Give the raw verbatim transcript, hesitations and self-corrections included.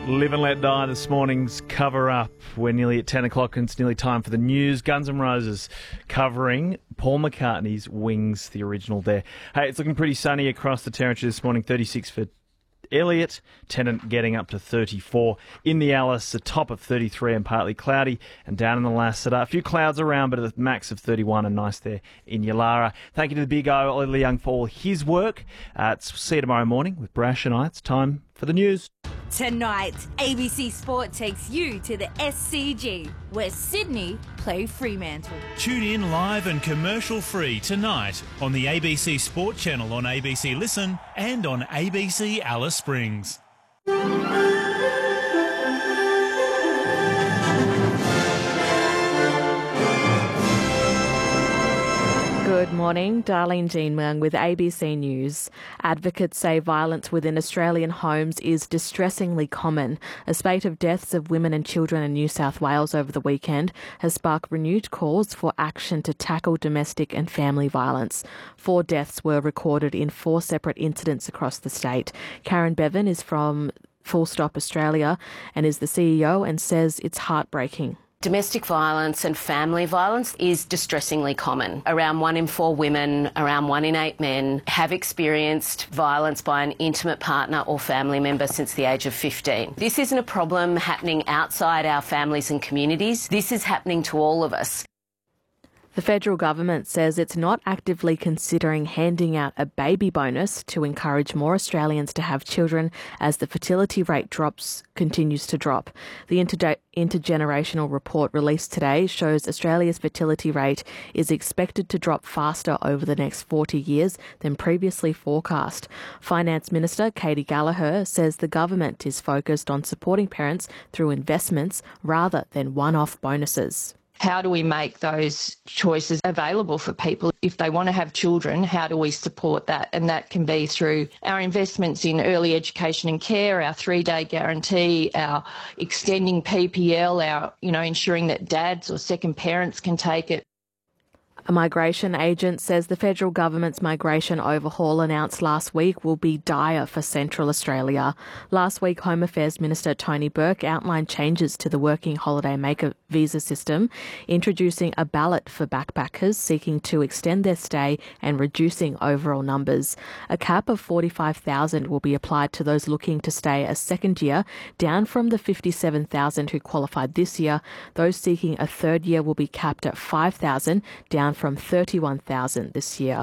Live and Let Die, this morning's cover-up. We're nearly at ten o'clock and it's nearly time for the news. Guns N' Roses covering Paul McCartney's Wings, the original there. Hey, it's looking pretty sunny across the territory this morning. thirty-six for Elliot, Tennant getting up to thirty-four. In the Alice, a top of thirty-three and partly cloudy. And down in the Lassiter, a few clouds around, but a max of thirty-one and nice there in Yalara. Thank you to the big O, Ollie Young, for all his work. Uh, see you tomorrow morning with Brash and I. It's time for the news. Tonight, A B C Sport takes you to the S C G, where Sydney play Fremantle. Tune in live and commercial-free tonight on the A B C Sport channel on A B C Listen and on A B C Alice Springs. Good morning, Darlene Jean Mung with A B C News. Advocates say violence within Australian homes is distressingly common. A spate of deaths of women and children in New South Wales over the weekend has sparked renewed calls for action to tackle domestic and family violence. Four deaths were recorded in four separate incidents across the state. Karen Bevan is from Full Stop Australia and is the C E O and says it's heartbreaking. Domestic violence and family violence is distressingly common. Around one in four women, around one in eight men have experienced violence by an intimate partner or family member since the age of fifteen. This isn't a problem happening outside our families and communities. This is happening to all of us. The federal government says it's not actively considering handing out a baby bonus to encourage more Australians to have children as the fertility rate drops continues to drop. The inter- intergenerational report released today shows Australia's fertility rate is expected to drop faster over the next forty years than previously forecast. Finance Minister Katie Gallagher says the government is focused on supporting parents through investments rather than one-off bonuses. How do we make those choices available for people? If they want to have children, how do we support that? And that can be through our investments in early education and care, our three-day guarantee, our extending P P L, our, you know, ensuring that dads or second parents can take it. A migration agent says the federal government's migration overhaul announced last week will be dire for Central Australia. Last week, Home Affairs Minister Tony Burke outlined changes to the Working Holiday Maker visa system, introducing a ballot for backpackers seeking to extend their stay and reducing overall numbers. A cap of forty-five thousand will be applied to those looking to stay a second year, down from the fifty-seven thousand who qualified this year. Those seeking a third year will be capped at five thousand, down from thirty-one thousand this year.